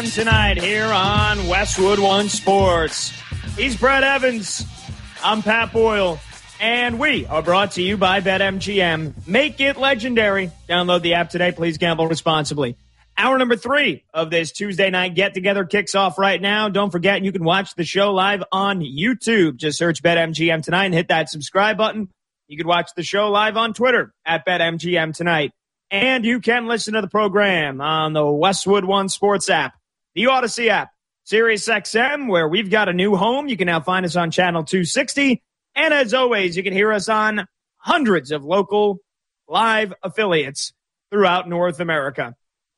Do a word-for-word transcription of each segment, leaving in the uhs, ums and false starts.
Tonight here on Westwood One Sports. He's Brett Evans. I'm Pat Boyle. And we are brought to you by BetMGM. Make it legendary. Download the app today. Please gamble responsibly. Hour number three of this Tuesday night get-together kicks off right now. Don't forget, you can watch the show live on YouTube. Just search BetMGM Tonight and hit that subscribe button. You can watch the show live on Twitter at BetMGM Tonight. And you can listen to the program on the Westwood One Sports app, the Odyssey app, SiriusXM, where we've got a new home. You can now find us on Channel two sixty. And as always, you can hear us on hundreds of local live affiliates throughout North America.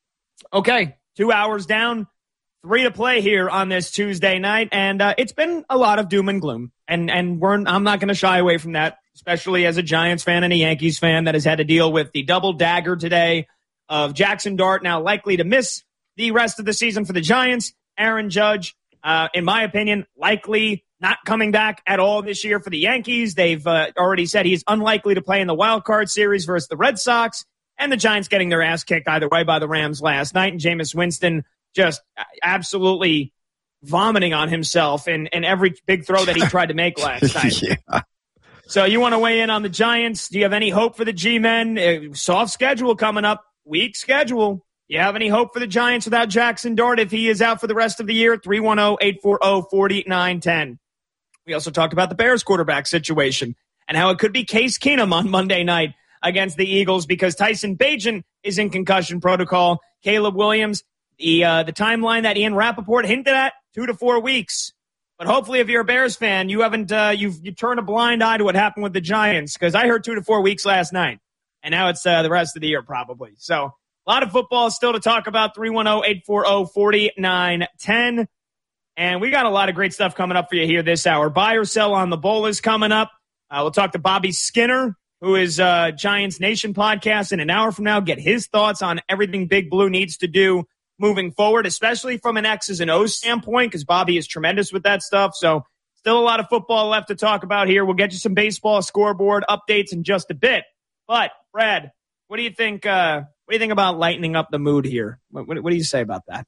Okay, two hours down, three to play here on this Tuesday night. And uh, it's been a lot of doom and gloom. And, and we're, I'm not going to shy away from that, especially as a Giants fan and a Yankees fan that has had to deal with the double dagger today of Jackson Dart now likely to miss the rest of the season for the Giants. Aaron Judge, uh, in my opinion, likely not coming back at all this year for the Yankees. They've uh, already said he's unlikely to play in the wild card series versus the Red Sox, and the Giants getting their ass kicked either way by the Rams last night. And Jameis Winston just absolutely vomiting on himself in, in every big throw that he tried to make last night. Yeah. So you want to weigh in on the Giants? Do you have any hope for the G-men? Uh, soft schedule coming up, weak schedule. You have any hope for the Giants without Jackson Dart if he is out for the rest of the year? three one zero, eight four zero, four nine one zero. We also talked about the Bears quarterback situation and how it could be Case Keenum on Monday night against the Eagles because Tyson Bagent is in concussion protocol. Caleb Williams, the uh, the timeline that Ian Rappaport hinted at, two to four weeks. But hopefully if you're a Bears fan, you haven't uh, you've you turned a blind eye to what happened with the Giants because I heard two to four weeks last night, and now it's uh, the rest of the year probably. So a lot of football still to talk about. three one zero, eight four zero, four nine one zero. And we got a lot of great stuff coming up for you here this hour. Buy or sell on the bowl is coming up. Uh, we'll talk to Bobby Skinner, who is uh, Giants Nation podcast in an hour from now. Get his thoughts on everything Big Blue needs to do moving forward, especially from an X's and O's standpoint, because Bobby is tremendous with that stuff. So still a lot of football left to talk about here. We'll get you some baseball scoreboard updates in just a bit. But, Brad, what do you think uh, What do you think about lightening up the mood here? What, what, what do you say about that?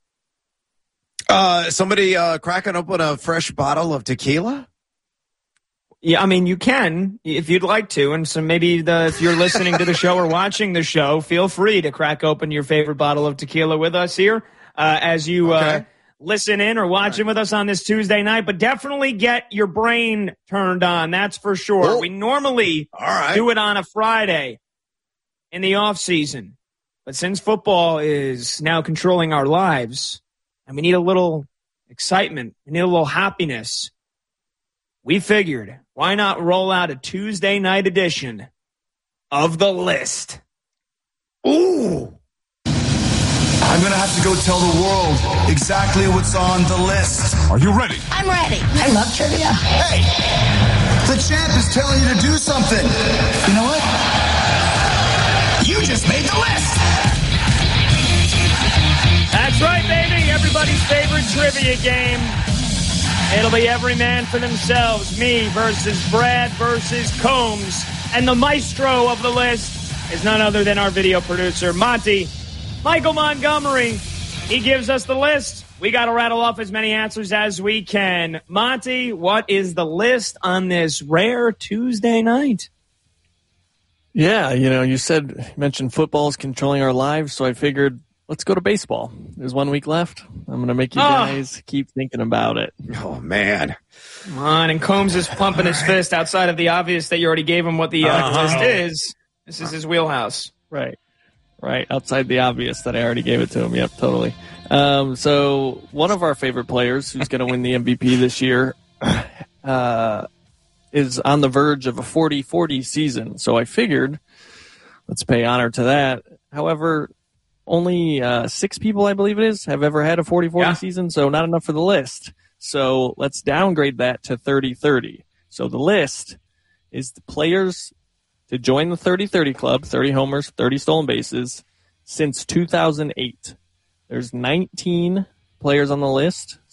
Uh, somebody uh, cracking open a fresh bottle of tequila? Yeah, I mean, you can if you'd like to. And so maybe the, if you're listening to the show or watching the show, feel free to crack open your favorite bottle of tequila with us here uh, as you okay. uh, listen in or watch right. in with us on this Tuesday night. But definitely get your brain turned on. That's for sure. Oh. We normally All right. do it on a Friday in the off season. But since football is now controlling our lives and we need a little excitement, we need a little happiness, we figured, why not roll out a Tuesday night edition of The List? Ooh. I'm going to have to go tell the world exactly what's on the list. Are you ready? I'm ready. I love trivia. Hey, the champ is telling you to do something. You know what? You just made the list. That's right, baby. Everybody's favorite trivia game. It'll be every man for themselves. Me versus Brad versus Combs. And the maestro of the list is none other than our video producer, Monty. Michael Montgomery. He gives us the list. We got to rattle off as many answers as we can. Monty, what is the list on this rare Tuesday night? Yeah, you know, you said, you mentioned football is controlling our lives, so I figured let's go to baseball. There's one week left. I'm going to make you oh. guys keep thinking about it. Oh, man. Come on, and Combs is pumping his fist outside of the obvious that you already gave him what the uh, uh-huh. list is. This is his wheelhouse. Right. Right, outside the obvious that I already gave it to him. Yep, totally. Um, so one of our favorite players who's going to win the M V P this year uh, is on the verge of a forty forty season. So I figured let's pay honor to that. However, only uh, six people, I believe it is, have ever had a forty forty yeah. season, so not enough for the list. So let's downgrade that to thirty thirty. So the list is the players to join the thirty thirty club, thirty homers, thirty stolen bases, since two thousand eight. There's nineteen players on the list.